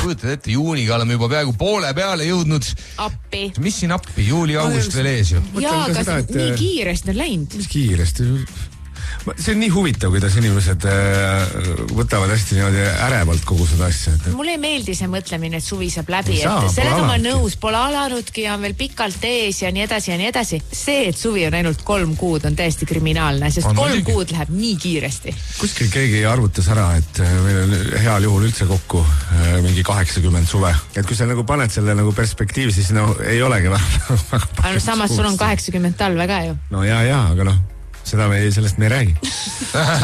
kujutad ette, juuniga oleme juba peaaegu poole peale jõudnud. Appi. Mis siin appi? Juuli-august veel ees ju. Jaa, aga nii kiiresti on läinud. Mis kiiresti? See on nii huvitav, kuidas inimesed võtavad hästi niimoodi ärevalt kogu seda asja. Mulle ei meeldi see mõtlemine, et suvi saab läbi. Sellega ma nõus, pole alanudki ja on veel pikalt ees ja nii edasi ja nii edasi. See, et suvi on ainult 3 kuud, on täiesti kriminaalne, sest 3 kuud läheb nii kiiresti. Kuskil keegi arvutas ära, et meil on heal juhul üldse kokku mingi 80 suve. Et kui sa nagu paned selle nagu perspektiivi, siis no ei olegi väga samas sul on 80 talve ka ju. No jaa, aga noh. Sellest me ei räägi.